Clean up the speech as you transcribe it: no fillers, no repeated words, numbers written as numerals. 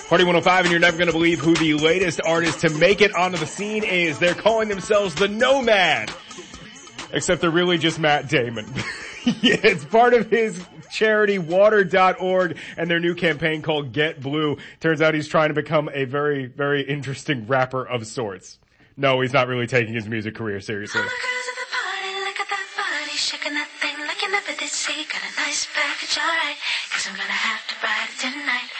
Party 105, and you're never going to believe who the latest artist to make it onto the scene is. They're calling themselves the Nomad. Except they're really just Matt Damon. Yeah, it's part of his charity water.org and their new campaign called Get Blue. Turns out he's trying to become a very, very interesting rapper of sorts. No, he's not really taking his music career seriously. All the girls at the party, look at that body, shaking that thing like you never did see. Got a nice package, alright, 'cause I'm gonna have to ride it tonight.